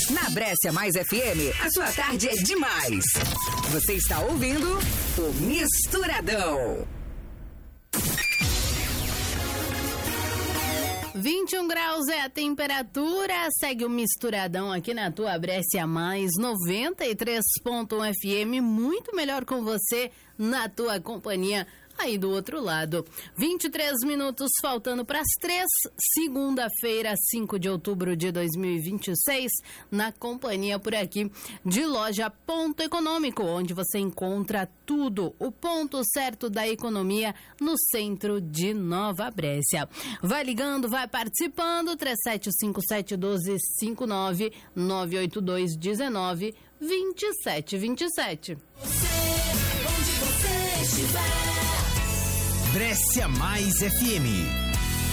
Na Brescia Mais FM, a sua tarde é demais. Você está ouvindo o Misturadão. 21 graus é a temperatura, segue o Misturadão aqui na tua Brescia Mais 93.1 FM, muito melhor com você na tua companhia aí do outro lado. 23 minutos faltando para as 3, segunda-feira, 5 de outubro de 2026, na companhia por aqui de Loja Ponto Econômico, onde você encontra tudo, o ponto certo da economia no centro de Nova Brescia. Vai ligando, vai participando, 3757-1259, 982-19-2727. Brescia Mais FM